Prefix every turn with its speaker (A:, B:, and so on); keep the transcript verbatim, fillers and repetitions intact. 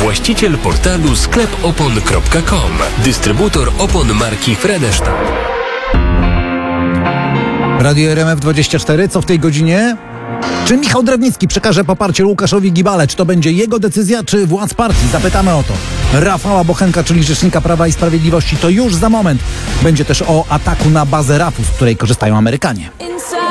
A: właściciel portalu sklep opon kropka com, dystrybutor opon marki Fredeszta.
B: Radio R M F dwadzieścia cztery, co w tej godzinie? Czy Michał Drewnicki przekaże poparcie Łukaszowi Gibale? Czy to będzie jego decyzja, czy władz partii? Zapytamy o to. Rafała Bochenka, czyli rzecznika Prawa i Sprawiedliwości. To już za moment. Będzie też o ataku na bazę rapu, z której korzystają Amerykanie.